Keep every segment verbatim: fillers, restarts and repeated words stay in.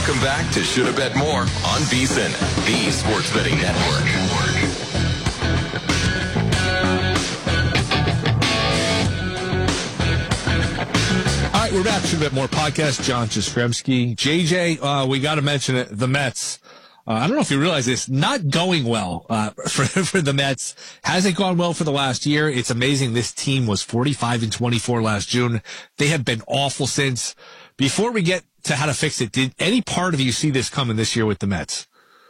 Welcome back to Shoulda Bet More on VSiN, the Sports Betting Network. All right, we're back to a bit more podcast. John Jastrzemski. J J, uh, we got to mention it. The Mets. Uh, I don't know if you realize this, not going well uh, for for the Mets. Hasn't gone well for the last year. It's amazing. This team was forty-five and twenty-four last June. They have been awful since. Before we get to how to fix it, did any part of you see this coming this year with the Mets?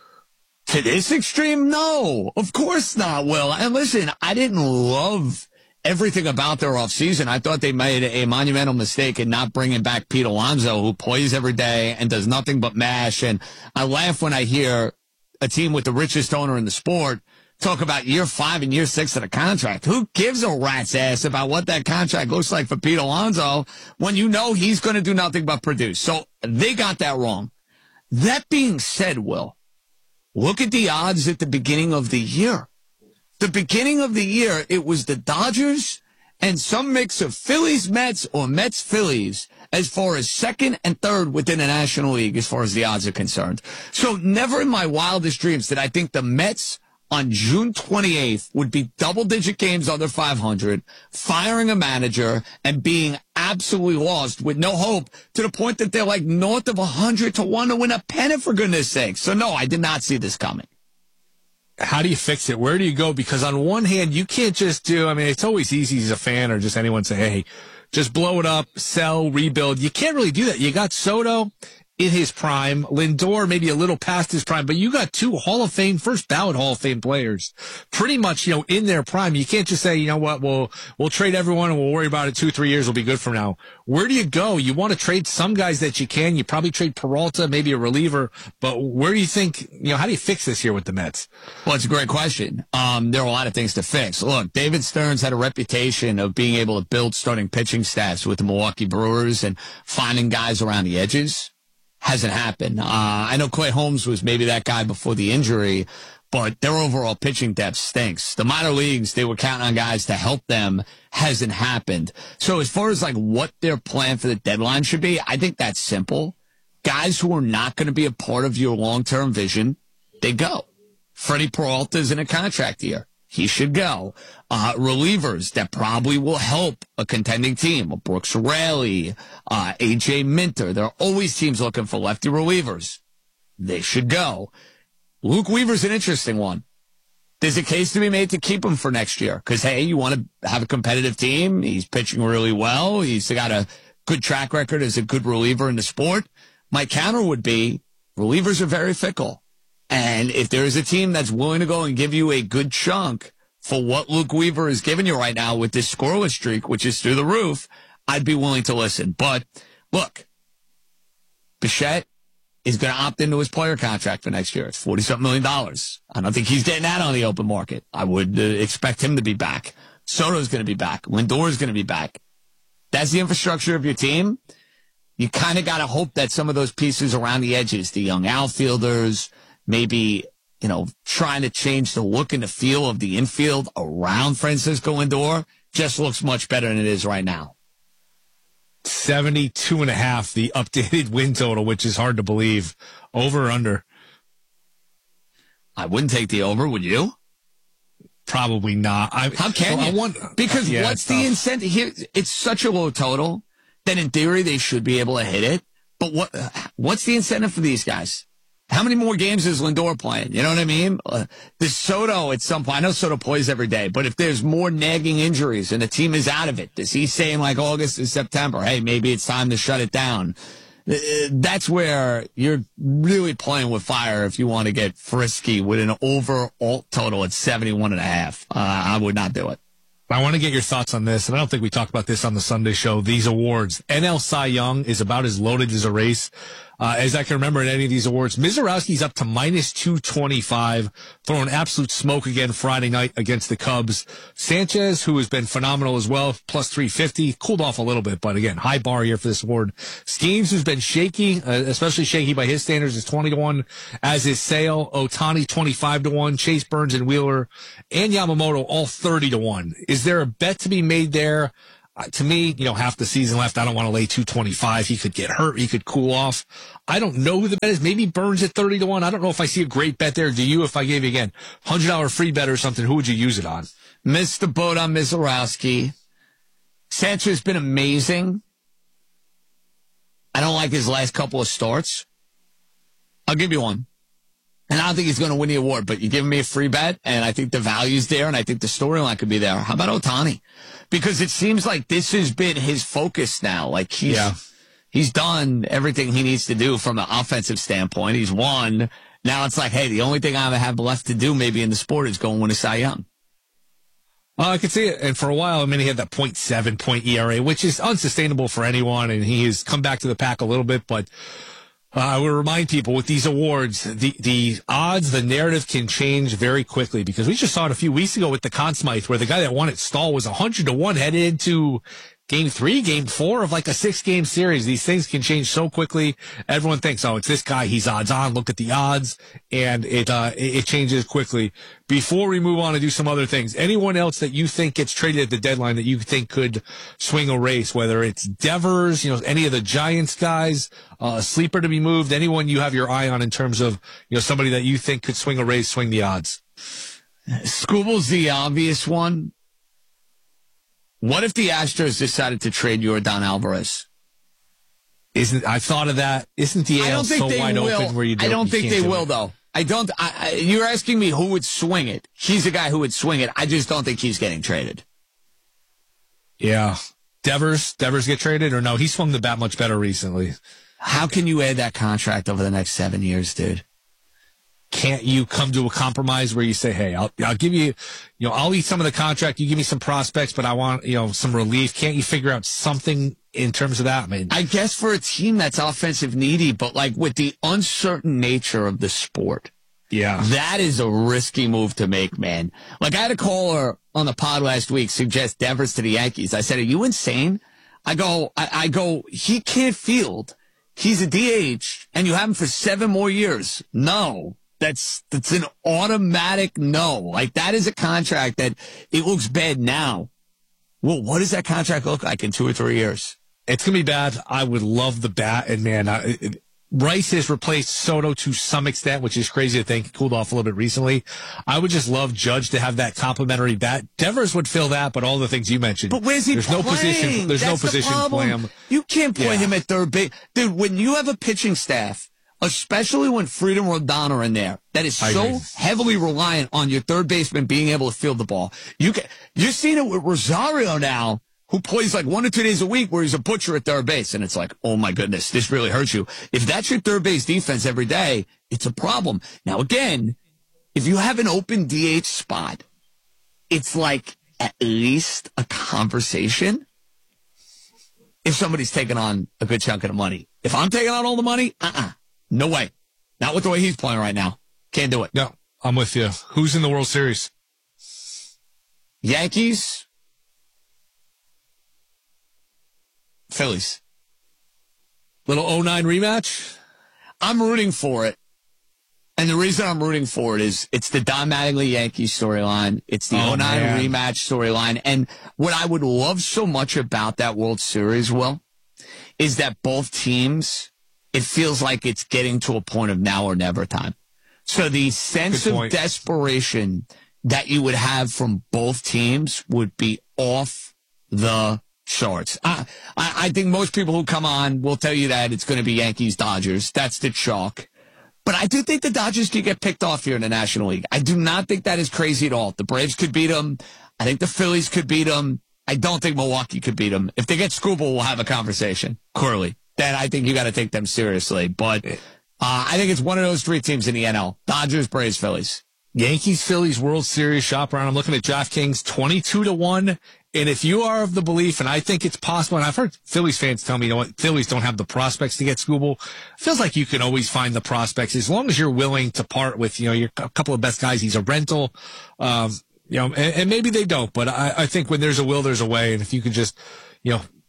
To this extreme? No, of course not, Will. And listen, I didn't love everything about their offseason. I thought they made a monumental mistake in not bringing back Pete Alonso, who plays every day and does nothing but mash. And I laugh when I hear a team with the richest owner in the sport talk about year five and year six of the contract. Who gives a rat's ass about what that contract looks like for Pete Alonso when you know he's going to do nothing but produce? So they got that wrong. That being said, Will, look at the odds at the beginning of the year. The beginning of the year, it was the Dodgers and some mix of Phillies, Mets, or Mets, Phillies, as far as second and third within the National League, as far as the odds are concerned. So never in my wildest dreams did I think the Mets on June twenty-eighth would be double-digit games under five hundred, firing a manager, and being absolutely lost with no hope to the point that they're like north of one hundred to one to win a pennant, for goodness sake. So, no, I did not see this coming. How do you fix it? Where do you go? Because on one hand, you can't just do, I mean, it's always easy as a fan or just anyone say, hey, just blow it up, sell, rebuild. You can't really do that. You got Soto in his prime, Lindor maybe a little past his prime, but you got two Hall of Fame, first ballot Hall of Fame players pretty much, you know, in their prime. You can't just say, you know what, we'll, we'll trade everyone and we'll worry about it two, three years will be good from now. Where do you go? You want to trade some guys that you can. You probably trade Peralta, maybe a reliever, but where do you think, you know, how do you fix this here with the Mets? Well, it's a great question. Um, there are a lot of things to fix. Look, David Stearns had a reputation of being able to build starting pitching staffs with the Milwaukee Brewers and finding guys around the edges. Hasn't happened. Uh, I know Clay Holmes was maybe that guy before the injury, but their overall pitching depth stinks. The minor leagues, they were counting on guys to help them. Hasn't happened. So as far as like what their plan for the deadline should be, I think that's simple. Guys who are not going to be a part of your long-term vision, they go. Freddie Peralta is in a contract year. He should go. Uh, relievers that probably will help a contending team. Brooks Raley, uh, A J Minter. There are always teams looking for lefty relievers. They should go. Luke Weaver's an interesting one. There's a case to be made to keep him for next year. Because, hey, you want to have a competitive team. He's pitching really well. He's got a good track record as a good reliever in the sport. My counter would be relievers are very fickle. And if there is a team that's willing to go and give you a good chunk for what Luke Weaver is giving you right now with this scoreless streak, which is through the roof, I'd be willing to listen. But, look, Bichette is going to opt into his player contract for next year. It's forty-something million dollars. I don't think he's getting that on the open market. I would uh, expect him to be back. Soto's going to be back. Lindor is going to be back. That's the infrastructure of your team. You kind of got to hope that some of those pieces around the edges, the young outfielders, maybe, you know, trying to change the look and the feel of the infield around Francisco Lindor just looks much better than it is right now. seventy-two and a half, the updated win total, which is hard to believe. Over or under? I wouldn't take the over, would you? Probably not. I, How can so you? I want, because yeah, what's the incentive here? It's such a low total that in theory they should be able to hit it. But what? What's the incentive for these guys? How many more games is Lindor playing? You know what I mean? Uh, the Soto at some point, I know Soto plays every day, but if there's more nagging injuries and the team is out of it, is he saying like August and September, hey, maybe it's time to shut it down? Uh, that's where you're really playing with fire if you want to get frisky with an over alt total at seventy-one and a half. Uh, I would not do it. I want to get your thoughts on this, and I don't think we talked about this on the Sunday show. These awards, N L Cy Young is about as loaded as a race uh, as I can remember in any of these awards. Mizorowski's up to minus two twenty-five, throwing absolute smoke again Friday night against the Cubs. Sanchez, who has been phenomenal as well, plus three fifty, cooled off a little bit, but again, high bar here for this award. Skeens, who's been shaky, uh, especially shaky by his standards, is twenty to one, as is Sale. Ohtani, twenty-five to one. Chase Burns and Wheeler and Yamamoto, all thirty to one. Is there a bet to be made there? uh, to me, you know, half the season left. I don't want to lay two twenty-five. He could get hurt. He could cool off. I don't know who the bet is. Maybe Burns at thirty to one. I don't know if I see a great bet there. Do you? If I gave you, again, one hundred dollars free bet or something, who would you use it on? Missed the boat on Mizorowski. Sancho's been amazing. I don't like his last couple of starts. I'll give you one. And I don't think he's going to win the award, but you're giving me a free bet, and I think the value's there, and I think the storyline could be there. How about Ohtani? Because it seems like this has been his focus now. Like, he's, yeah. he's done everything he needs to do from an offensive standpoint. He's won. Now it's like, hey, the only thing I have left to do maybe in the sport is go and win a Cy Young. Well, I could see it. And for a while, I mean, he had that point seven point E R A, which is unsustainable for anyone, and he has come back to the pack a little bit, but Uh, I would remind people with these awards, the, the odds, the narrative can change very quickly, because we just saw it a few weeks ago with the Conn Smythe, where the guy that won it, Stahl, was one hundred to one headed into game three, game four of like a six game series. These things can change so quickly. Everyone thinks, oh, it's this guy. He's odds on. Look at the odds. And it, uh, it, it changes quickly. Before we move on to do some other things, anyone else that you think gets traded at the deadline that you think could swing a race, whether it's Devers, you know, any of the Giants guys, uh, a sleeper to be moved, anyone you have your eye on in terms of, you know, somebody that you think could swing a race, swing the odds? Scooble's the obvious one. What if the Astros decided to trade Yordan Alvarez? Isn't I thought of that? Isn't the A L so wide will. open where you? Do, I don't you think they do will, it? though. I don't. I, I, you're asking me who would swing it. He's a guy who would swing it. I just don't think he's getting traded. Yeah, Devers. Devers get traded or no? He swung the bat much better recently. How can you add that contract over the next seven years, dude? Can't you come to a compromise where you say, hey, I'll, I'll give you, you know, I'll eat some of the contract. You give me some prospects, but I want, you know, some relief. Can't you figure out something in terms of that? I mean, I guess for a team that's offensive needy, but like with the uncertain nature of the sport, yeah, that is a risky move to make, man. Like, I had a caller on the pod last week suggest Devers to the Yankees. I said, are you insane? I go, I, I go, he can't field. He's a D H and you have him for seven more years. No. That's, that's an automatic no. Like, that is a contract that it looks bad now. Well, what does that contract look like in two or three years? It's going to be bad. I would love the bat. And man, I, it, Rice has replaced Soto to some extent, which is crazy to think. He cooled off a little bit recently. I would just love Judge to have that complimentary bat. Devers would fill that, but all the things you mentioned. But where's he there's playing? No position, there's That's no position the for him. You can't play yeah. him at third base. Dude, when you have a pitching staff, especially when Freedom Rodon are in there, that is so heavily reliant on your third baseman being able to field the ball. You can, you're seeing it with Rosario now, who plays like one or two days a week where he's a butcher at third base. And it's like, oh my goodness, this really hurts you. If that's your third base defense every day, it's a problem. Now, again, if you have an open D H spot, it's like at least a conversation if somebody's taking on a good chunk of the money. If I'm taking on all the money, uh-uh. No way. Not with the way he's playing right now. Can't do it. No, I'm with you. Who's in the World Series? Yankees. Phillies. Little oh nine rematch? I'm rooting for it. And the reason I'm rooting for it is it's the Don Mattingly Yankees storyline. It's the oh nine rematch storyline. And what I would love so much about that World Series, Will, is that both teams, it feels like it's getting to a point of now or never time. So the sense of desperation that you would have from both teams would be off the charts. I, I, I think most people who come on will tell you that it's going to be Yankees-Dodgers. That's the chalk. But I do think the Dodgers could get picked off here in the National League. I do not think that is crazy at all. The Braves could beat them. I think the Phillies could beat them. I don't think Milwaukee could beat them. If they get Scooble, we'll have a conversation. Corley. Then I think you got to take them seriously. But uh, I think it's one of those three teams in the N L. Dodgers, Braves, Phillies. Yankees, Phillies, World Series shop around. I'm looking at DraftKings, twenty-two to one. And if you are of the belief, and I think it's possible, and I've heard Phillies fans tell me, you know what, Phillies don't have the prospects to get Scooble. It feels like you can always find the prospects as long as you're willing to part with, you know, your a couple of best guys. He's a rental. Um, you know, and, and maybe they don't, but I, I think when there's a will, there's a way. And if you can just, you know,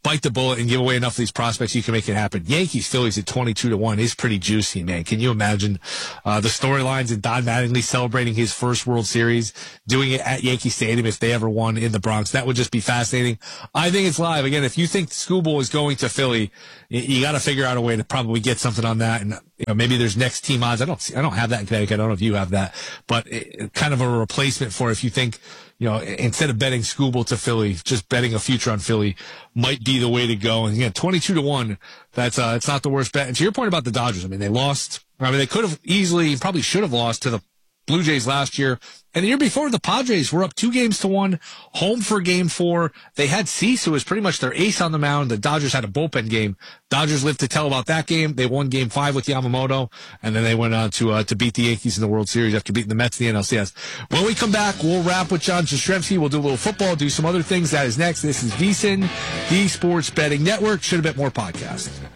bite the bullet and give away enough of these prospects, you can make it happen. Yankees, Phillies at twenty-two to one is pretty juicy, man. Can you imagine uh, the storylines and Don Mattingly celebrating his first World Series, doing it at Yankee Stadium if they ever won in the Bronx? That would just be fascinating. I think it's live. Again, if you think Skubal is going to Philly, you, you got to figure out a way to probably get something on that. And you know, maybe there's next team odds. I don't see, I don't have that in Connecticut. I don't know if you have that, but it, kind of a replacement for if you think, you know, instead of betting Skubal to Philly, just betting a future on Philly might be the way to go. And again, twenty-two to one, that's, uh, it's not the worst bet. And to your point about the Dodgers, I mean, they lost, I mean, they could have easily, probably should have lost to the Blue Jays last year. And the year before, the Padres were up two games to one, home for game four. They had Cease, who was pretty much their ace on the mound. The Dodgers had a bullpen game. Dodgers lived to tell about that game. They won game five with Yamamoto, and then they went on to uh, to beat the Yankees in the World Series after beating the Mets in the N L C S. When we come back, we'll wrap with John Jastrzemski. We'll do a little football, do some other things. That is next. This is VSiN, the Sports Betting Network. Should have bet more podcast.